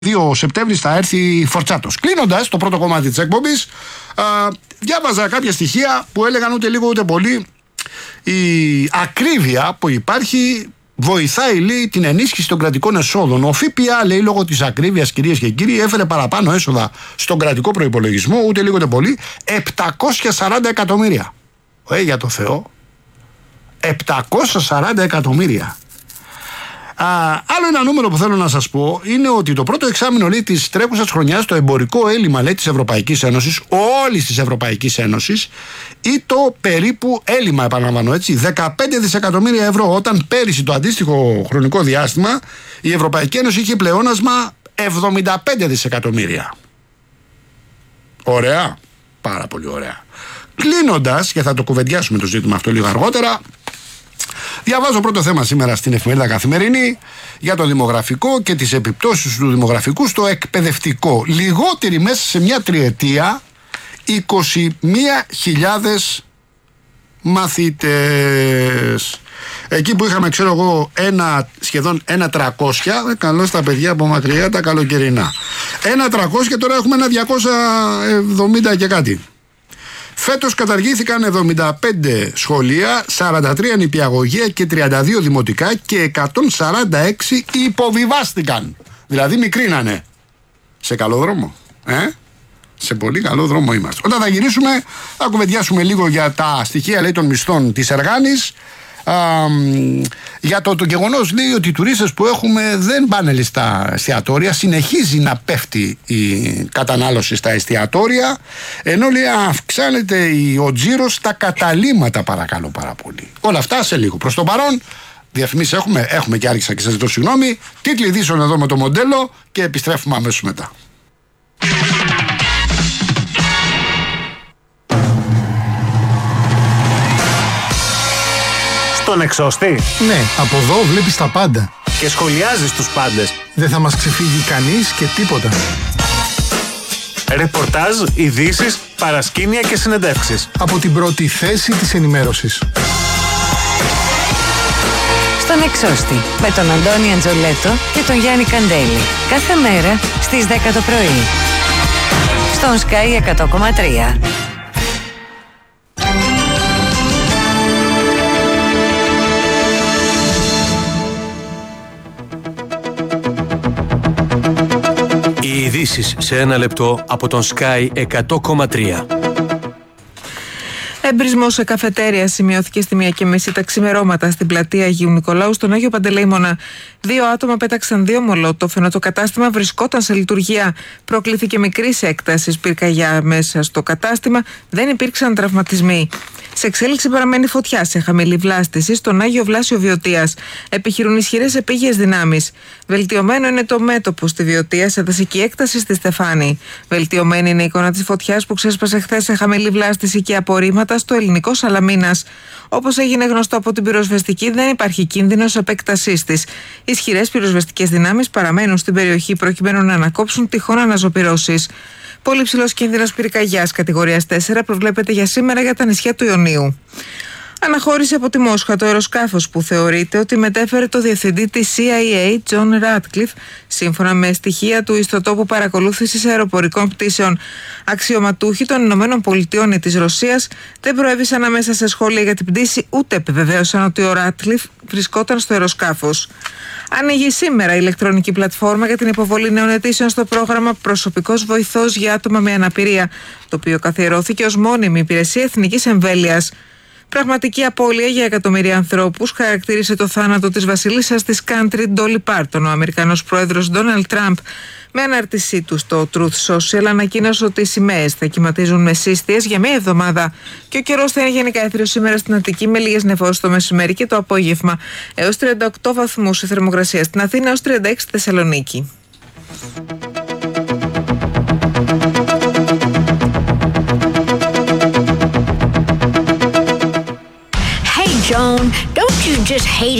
2 Σεπτέμβρη θα έρθει Φορτσάτος. Κλείνοντας το πρώτο κομμάτι της εκπομπής, διάβαζα κάποια στοιχεία που έλεγαν ούτε λίγο ούτε πολύ η ακρίβεια που υπάρχει βοηθάει, λέει, την ενίσχυση των κρατικών εσόδων. Ο ΦΠΑ, λέει, λόγω της ακρίβειας, κυρίες και κύριοι, έφερε παραπάνω έσοδα στον κρατικό προϋπολογισμό, ούτε λίγο ούτε πολύ, 740 εκατομμύρια. Για το Θεό, 740 εκατομμύρια. Άλλο ένα νούμερο που θέλω να σας πω είναι ότι το πρώτο εξάμηνο, λέει, της τρέχουσας χρονιάς το εμπορικό έλλειμμα, λέει, της Ευρωπαϊκής Ένωσης, όλης της Ευρωπαϊκής Ένωσης, ή το περίπου έλλειμμα, επαναλαμβάνω έτσι, 15 δισεκατομμύρια ευρώ, όταν πέρυσι το αντίστοιχο χρονικό διάστημα η Ευρωπαϊκή Ένωση είχε πλεόνασμα 75 δισεκατομμύρια. Ωραία, πάρα πολύ ωραία. Κλείνοντας, και θα το κουβεντιάσουμε το ζήτημα αυτό λίγο αργότερα, διαβάζω πρώτο θέμα σήμερα στην εφημερίδα Καθημερινή για το δημογραφικό και τις επιπτώσεις του δημογραφικού στο εκπαιδευτικό. Λιγότεροι μέσα σε μια τριετία, 21.000 μαθητές. Εκεί που είχαμε, ξέρω εγώ, σχεδόν 1.300, καλώς τα παιδιά από μακριά, τα καλοκαιρινά. 1.300 και τώρα έχουμε 1.270 και κάτι. Φέτος καταργήθηκαν 75 σχολεία, 43 νηπιαγωγεία και 32 δημοτικά και 146 υποβιβάστηκαν. Δηλαδή μικρίνανε. Σε καλό δρόμο. Σε πολύ καλό δρόμο είμαστε. Όταν θα γυρίσουμε θα κουβεντιάσουμε λίγο για τα στοιχεία, λέει, των μισθών της Εργάνης. Για το γεγονός, λέει, ότι οι τουρίστες που έχουμε δεν πάνε στα εστιατόρια, συνεχίζει να πέφτει η κατανάλωση στα εστιατόρια, ενώ, λέει, αυξάνεται ο τζίρος στα καταλύματα, παρακαλώ πάρα πολύ. Όλα αυτά σε λίγο. Προς το παρόν διαφημίσεις έχουμε και άρχισα και σας ζητώ συγγνώμη. Τίτλοι ειδήσεων εδώ με το μοντέλο και επιστρέφουμε αμέσως μετά. Τον εξώστη. Ναι, από εδώ βλέπεις τα πάντα. Και σχολιάζεις τους πάντες. Δεν θα μας ξεφύγει κανείς και τίποτα. Ρεπορτάζ, ειδήσεις, παρασκήνια και συνεντεύξεις. Από την πρώτη θέση της ενημέρωσης. Στον εξώστη, με τον Αντώνη Αντζολέτο και τον Γιάννη Καντέλη. Κάθε μέρα στις 10 το πρωί. Στον Sky 100,3. Οι ειδήσεις σε ένα λεπτό από τον Sky 100,3. Έμπρισμο σε καφετέρια σημειώθηκε στη 1:30 τα ξημερώματα στην πλατεία Αγίου Νικολάου στον Άγιο Παντελεήμονα. 2 άτομα πέταξαν 2 μολότοφ, ενώ το κατάστημα βρισκόταν σε λειτουργία. Προκλήθηκε μικρής έκτασης πυρκαγιά μέσα στο κατάστημα, δεν υπήρξαν τραυματισμοί. Σε εξέλιξη παραμένει φωτιά σε χαμηλή βλάστηση στον Άγιο Βλάσιο Βιωτίας. Επιχειρούν ισχυρές επίγειες δυνάμεις. Βελτιωμένο είναι το μέτωπο στη Βιωτία σε δασική έκταση στη Στεφάνη. Βελτιωμένη είναι η εικόνα της φωτιάς που ξέσπασε χθες σε χαμηλή βλάστηση και απορρίμματα στο ελληνικό Σαλαμίνας. Όπως έγινε γνωστό από την πυροσβεστική, δεν υπάρχει κίνδυνος επέκτασής της. Ισχυρές πυροσβεστικές δυνάμεις παραμένουν στην περιοχή προκειμένου να ανακόψουν τυχόν αναζωπυρώσεις. Πολύ ψηλός κίνδυνος πυρκαγιάς κατηγορίας 4 προβλέπεται για σήμερα για τα νησιά του Ιωνίου. Αναχώρησε από τη Μόσχα το αεροσκάφος που θεωρείται ότι μετέφερε το διευθυντή της CIA, John Ratcliffe, σύμφωνα με στοιχεία του ιστοτόπου παρακολούθησης αεροπορικών πτήσεων. Αξιωματούχοι των ΗΠΑ ή της Ρωσίας δεν προέβησαν αμέσα σε σχόλια για την πτήση, ούτε επιβεβαίωσαν ότι ο Ratcliffe βρισκόταν στο αεροσκάφος. Ανοίγει σήμερα η ηλεκτρονική πλατφόρμα για την υποβολή νέων αιτήσεων στο πρόγραμμα Προσωπικός Βοηθός για άτομα με αναπηρία, το οποίο καθιερώθηκε ως μόνιμη υπηρεσία εθνικής εμβέλειας. Πραγματική απώλεια για εκατομμύρια ανθρώπους χαρακτήρισε το θάνατο της βασίλισσας της country Dolly Parton. Ο Αμερικανός πρόεδρος Donald Trump, με ανάρτησή του στο Truth Social, ανακοίνωσε ότι οι σημαίες θα κυματίζουν με σύστιες για μία εβδομάδα και ο καιρός θα είναι γενικά έθριος σήμερα στην Αττική, με λίγες νεφώσεις το μεσημέρι και το απόγευμα, έως 38 βαθμούς η θερμοκρασία στην Αθήνα, έως 36 στη Θεσσαλονίκη.